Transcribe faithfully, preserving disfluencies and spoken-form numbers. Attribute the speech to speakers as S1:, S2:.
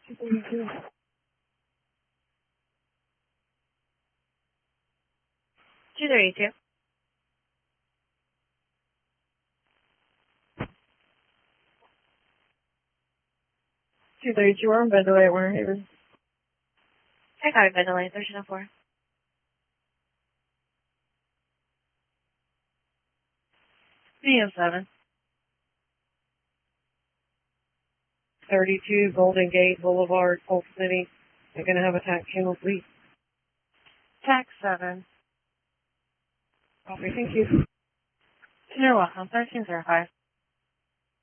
S1: thirty-two.
S2: two thirty-two.
S1: two thirty-two, we're on ventilator, we're in Haven.
S2: I got a ventilator, thirteen oh four.
S1: B M seven. thirty-two, Golden Gate Boulevard, Polk City. They're going to have a tax channel, please.
S2: Tax seven.
S1: Copy, thank you.
S2: You're welcome. thirteen oh five.